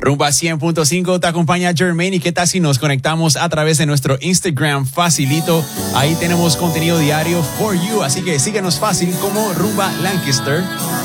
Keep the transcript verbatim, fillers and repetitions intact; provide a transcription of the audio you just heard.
Rumba cien punto cinco te acompaña Jermaine. ¿Y qué tal si nos conectamos a través de nuestro Instagram facilito? Ahí tenemos contenido diario for you, así que síguenos fácil como Rumba Lancaster.